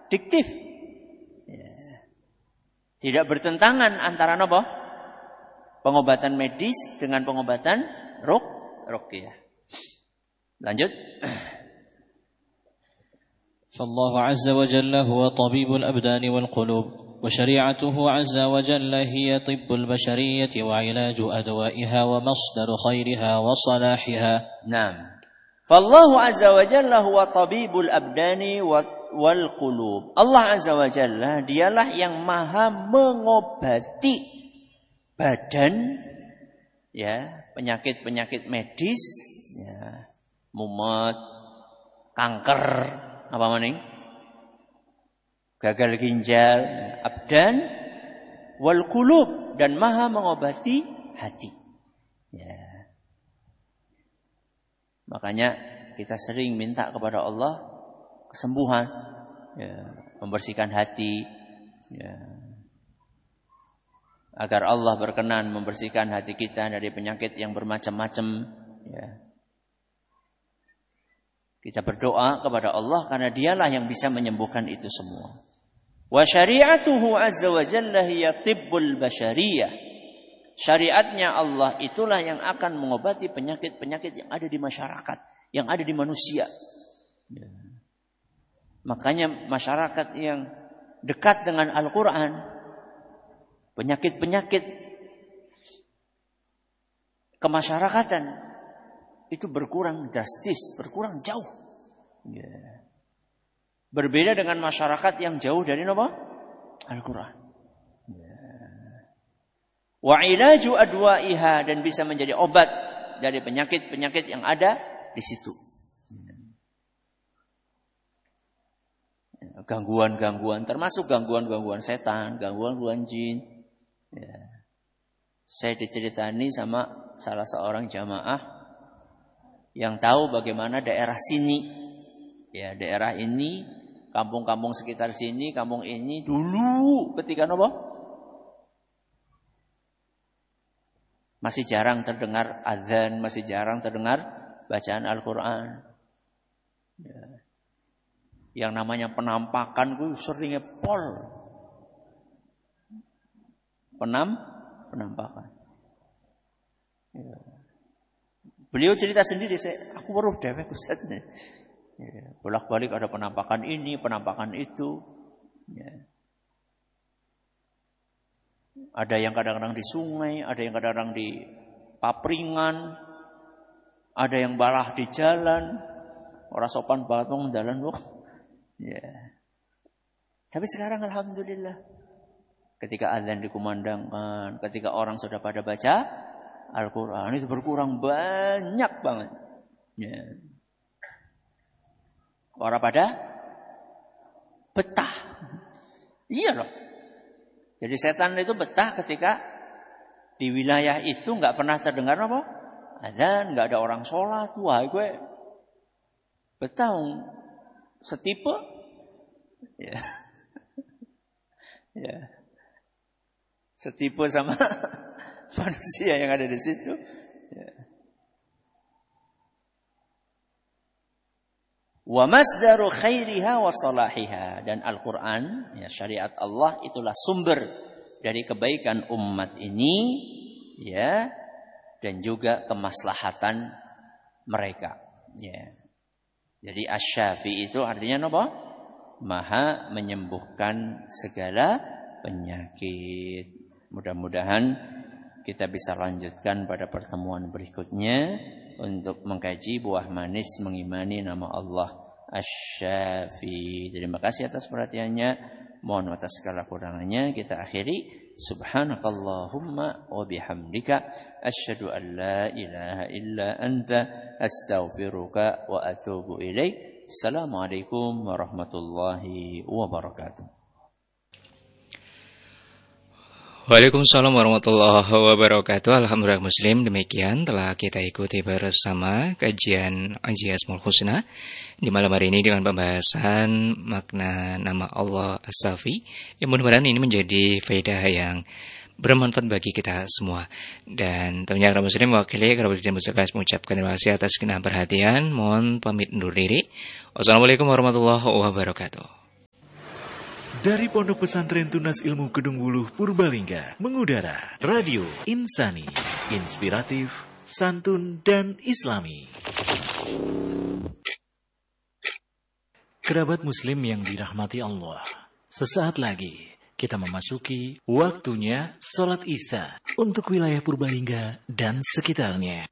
diktif. Ya. Tidak bertentangan antara apa? Pengobatan medis dengan pengobatan ruqyah. Lanjut. فالله عز وجل هو طبيب الأبدان والقلوب وشريعته عز وجل هي طب البشرية وعلاج أدوائها ومصدر خيرها وصلاحها. نعم. فالله عز وجل هو طبيب الأبدان والقلوب. Allah azza wa jalla dialah yang maha mengobati badan, ya, penyakit-penyakit medis, ya, mumet, kanker, apa maning? Gagal ginjal, abdan, wal qulub, dan maha mengobati hati. Ya. Makanya kita sering minta kepada Allah kesembuhan, ya, membersihkan hati, ya, agar Allah berkenan membersihkan hati kita dari penyakit yang bermacam-macam. Ya. Kita berdoa kepada Allah karena dialah yang bisa menyembuhkan itu semua. Wa syari'atuhu azza wa jalla hiya tibbul basyariyah. Syariatnya Allah itulah yang akan mengobati penyakit-penyakit yang ada di masyarakat, yang ada di manusia. Ya. Makanya masyarakat yang dekat dengan Al-Quran, penyakit-penyakit kemasyarakatan itu berkurang drastis, berkurang jauh. Ya. Berbeda dengan masyarakat yang jauh dari apa? Al-Quran. Ya. Wa ilaju adwaiha, dan bisa menjadi obat dari penyakit-penyakit yang ada di situ. Ya. Gangguan-gangguan, termasuk gangguan-gangguan setan, gangguan-gangguan jin. Ya. Saya diceritani sama salah seorang jamaah yang tahu bagaimana daerah sini, ya, daerah ini, kampung-kampung sekitar sini, kampung ini dulu ketika apa? Masih jarang terdengar azan, masih jarang terdengar bacaan Al-Quran. Ya. Yang namanya penampakan itu seringnya pol. Penampakan. Ya. Beliau cerita sendiri, aku baru dewek Ustaz. Ya, bolak-balik ada penampakan ini, penampakan itu. Ya. Ada yang kadang-kadang di sungai, ada yang kadang-kadang di papringan, ada yang balah di jalan. Orang sopan banget mau jalan, Bu. Ya. Tapi sekarang alhamdulillah, ketika azan dikumandangkan, ketika orang sudah pada baca Al-Quran, itu berkurang banyak banget. Ya. Orang pada betah. Iya loh. Jadi setan itu betah ketika di wilayah itu nggak pernah terdengar apa? Azan, nggak ada orang sholat. Wah, gue betah. Setipe. Ya. Ya. Setipe sama manusia yang ada di situ. Ya. Wa masdaru khairiha wa salahiha, dan Al-Quran, ya, syariat Allah itulah sumber dari kebaikan umat ini, ya, dan juga kemaslahatan mereka. Ya. Jadi asy-syafi itu artinya apa? Maha menyembuhkan segala penyakit. Mudah-mudahan kita bisa lanjutkan pada pertemuan berikutnya untuk mengkaji buah manis mengimani nama Allah Asy-Syafi. Terima kasih atas perhatiannya. Mohon atas segala kurangannya kita akhiri. Subhanakallahumma wa bihamdika asyhadu an la ilaha illa anta astaghfiruka wa atubu ilaik. Assalamualaikum warahmatullahi wabarakatuh. Waalaikumsalam warahmatullahi wabarakatuh. Alhamdulillah Muslim, demikian telah kita ikuti bersama kajian Aji Asmaul Husna di malam hari ini dengan pembahasan makna nama Allah As-Safi. Yang mudah-mudahan ini menjadi faedah yang bermanfaat bagi kita semua. Dan tentunya Rabbul Muslim mewakili kerabat Jam Mustakas mengucapkan terima kasih atas segenap perhatian. Mohon pamit undur diri. Wassalamualaikum warahmatullahi wabarakatuh. Dari Pondok Pesantren Tunas Ilmu Kedung Wuluh Purbalingga mengudara Radio Insani, inspiratif, santun dan islami. Kerabat muslim yang dirahmati Allah, sesaat lagi kita memasuki waktunya sholat Isya untuk wilayah Purbalingga dan sekitarnya.